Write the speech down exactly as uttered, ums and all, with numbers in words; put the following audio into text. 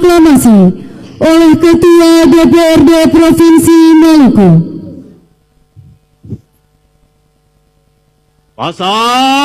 aklamasi oleh Ketua D P R D Provinsi Maluku. Pasang